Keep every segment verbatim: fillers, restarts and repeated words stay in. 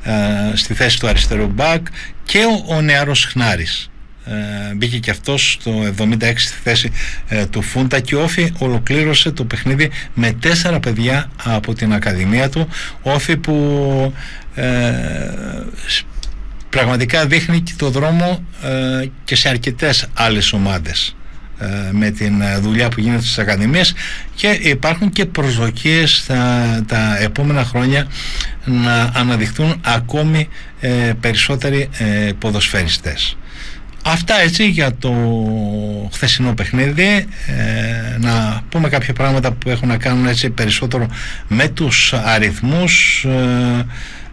στη θέση του αριστερού μπακ, και ο, ο νεαρός Χνάρης ε, μπήκε και αυτός το εβδομήντα έξι στη θέση ε, του Φούντα, και ο Όφη ολοκλήρωσε το παιχνίδι με τέσσερα παιδιά από την Ακαδημία του. Όφη που ε, πραγματικά δείχνει και το δρόμο ε, και σε αρκετές άλλες ομάδες με την δουλειά που γίνεται στις ακαδημίες, και υπάρχουν και προσδοκίες τα, τα επόμενα χρόνια να αναδειχθούν ακόμη ε, περισσότεροι ε, ποδοσφαιριστές. Αυτά έτσι για το χθεσινό παιχνίδι. Ε, να πούμε κάποια πράγματα που έχουν να κάνουν έτσι περισσότερο με τους αριθμούς. ε,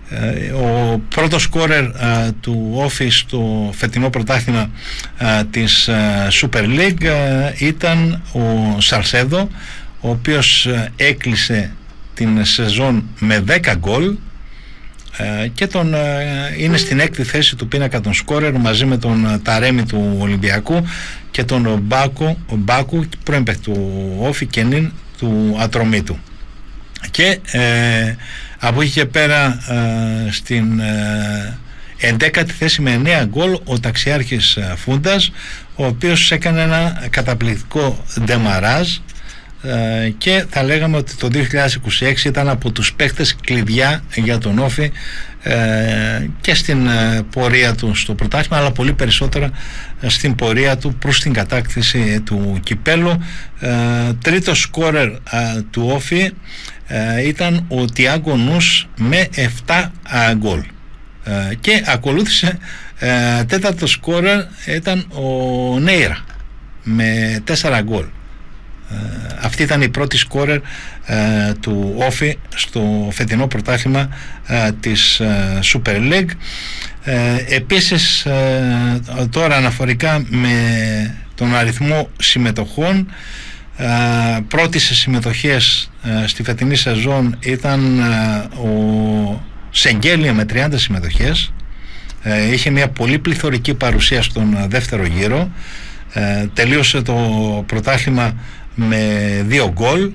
Ο πρώτος σκόρερ uh, του Όφη στο φετινό πρωτάθλημα uh, της uh, Super League uh, ήταν ο Σαλσέδο, ο οποίος uh, έκλεισε την σεζόν με δέκα γκολ uh, και τον, uh, είναι στην έκτη θέση του πίνακα των σκόρερ, μαζί με τον uh, Ταρέμι του Ολυμπιακού και τον Μπάκου, Μπάκου πρώην παίκτη του Όφη και νυν του Ατρομήτου. Και ε, από εκεί και πέρα ε, στην ε, εντέκατη θέση με εννέα γκολ ο ταξιάρχης ε, Φούντας, ο οποίος έκανε ένα καταπληκτικό ντεμαράζ ε, και θα λέγαμε ότι το δύο χιλιάδες είκοσι έξι ήταν από τους παίκτες κλειδιά για τον Όφη ε, και στην ε, πορεία του στο πρωτάθλημα, αλλά πολύ περισσότερα ε, στην πορεία του προς την κατάκτηση του κυπέλου. ε, τρίτος σκόρερ ε, του Όφη ε, ήταν ο Τιάγκο Νους με επτά γκολ, ε, και ακολούθησε ε, τέταρτος σκόρερ ήταν ο Νέιρα με τέσσερα γκολ. Ε, αυτή ήταν η πρώτη σκόρερ ε, του Όφη στο φετινό πρωτάθλημα ε, της ε, Super League. Ε, επίσης ε, τώρα αναφορικά με τον αριθμό συμμετοχών, ε, πρώτη σε συμμετοχές ε, στη φετινή σεζόν ήταν ε, ο Σεγγέλια με τριάντα συμμετοχές. ε, είχε μια πολύ πληθωρική παρουσία στον δεύτερο γύρο. ε, τελείωσε το πρωτάθλημα με δύο γκολ.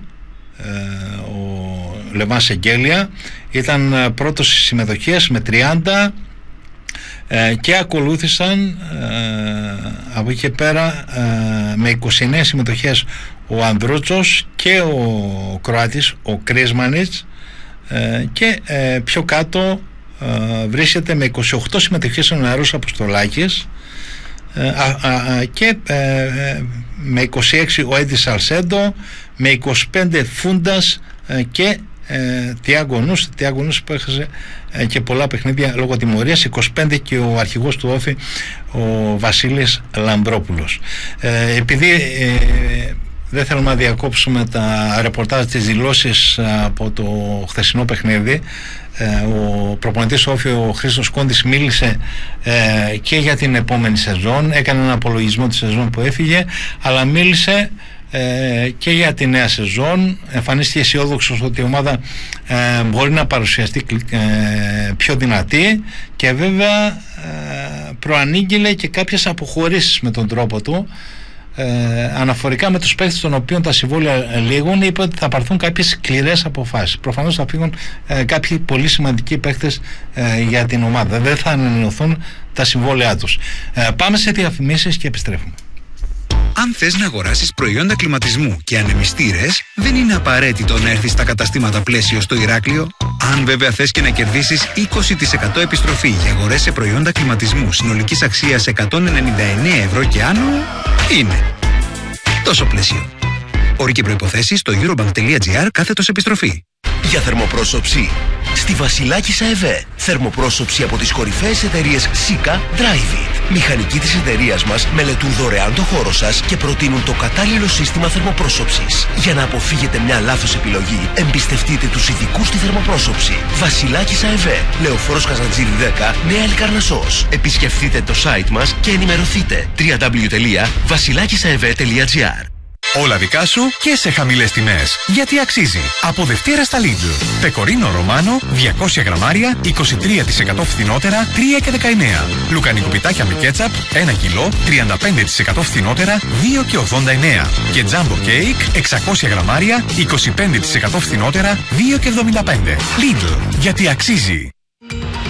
Ο Λεβάν Σεγγέλια ήταν πρώτος στις συμμετοχές με τριάντα, και ακολούθησαν από εκεί και πέρα με είκοσι εννέα συμμετοχές ο Ανδρούτσος και ο Κροάτης ο Κρίσμανιτς, και πιο κάτω βρίσκεται με είκοσι οκτώ συμμετοχές ο Νεαρός Αποστολάκης, και με είκοσι έξι ο Έντι Σαλσέντο, με είκοσι πέντε Φούντας και Τιάγκο Νους, Τιάγκο Νους που έχασε και πολλά παιχνίδια λόγω τιμωρίας, είκοσι πέντε και ο αρχηγός του Όφη ο Βασίλης Λαμπρόπουλος. ε, επειδή ε, δεν θέλουμε να διακόψουμε τα ρεπορτάζ, τις δηλώσεις από το χθεσινό παιχνίδι, ο προπονητής Όφη, ο Χρήστος Κόντης, μίλησε ε, και για την επόμενη σεζόν, έκανε έναν απολογισμό της σεζόν που έφυγε, αλλά μίλησε ε, και για τη νέα σεζόν. Εμφανίστηκε αισιόδοξος ότι η ομάδα ε, μπορεί να παρουσιαστεί ε, πιο δυνατή, και βέβαια ε, προανήγγειλε και κάποιες αποχωρήσεις με τον τρόπο του. Ε, αναφορικά με τους παίκτες των οποίων τα συμβόλαια λήγουν, είπε ότι θα πάρθουν κάποιες σκληρές αποφάσεις. Προφανώς θα φύγουν ε, κάποιοι πολύ σημαντικοί παίκτες ε, για την ομάδα, δεν θα ανανεωθούν τα συμβόλαιά τους. ε, Πάμε σε διαφημίσεις και επιστρέφουμε. Αν θες να αγοράσεις προϊόντα κλιματισμού και ανεμιστήρες, δεν είναι απαραίτητο να έρθεις στα καταστήματα Πλαίσιο στο Ηράκλειο. Αν βέβαια θες και να κερδίσεις είκοσι τοις εκατό επιστροφή για αγορές σε προϊόντα κλιματισμού συνολικής αξίας εκατόν ενενήντα εννέα ευρώ και άνω, είναι τόσο Πλαίσιο. Όροι και προϋποθέσεις στο eurobank.gr κάθετος επιστροφή. Για θερμοπρόσωψη, στη Βασιλάκισσα ΕΒΕ. Θερμοπρόσωψη από τις κορυφαίες εταιρείες Sika, Drive It. Μηχανικοί της εταιρείας μας μελετούν δωρεάν το χώρο σας και προτείνουν το κατάλληλο σύστημα θερμοπρόσωψης. Για να αποφύγετε μια λάθος επιλογή, εμπιστευτείτε τους ειδικούς στη θερμοπρόσωψη. Βασιλάκισσα ΕΒΕ, Λεωφόρος Καζαντζήρη δέκα, Νέα Λικαρνασσός. Επισκεφτείτε το site μας και ενημερωθείτε. double-u double-u double-u τελεία βασιλάκισσα-ευε τελεία gr. Όλα δικά σου και σε χαμηλές τιμές. Γιατί αξίζει. Από Δευτέρα στα Lidl. Πεκορίνο Ρωμάνο, διακόσια γραμμάρια, είκοσι τρία τοις εκατό φθηνότερα, τρία και δεκαεννέα. Λουκανικό πιτάκια με κέτσαπ, ένα κιλό, τριάντα πέντε τοις εκατό φθηνότερα, δύο και ογδόντα εννέα. Και τζάμπο κέικ, εξακόσια γραμμάρια, είκοσι πέντε τοις εκατό φθηνότερα, δύο και εβδομήντα πέντε. Lidl. Γιατί αξίζει.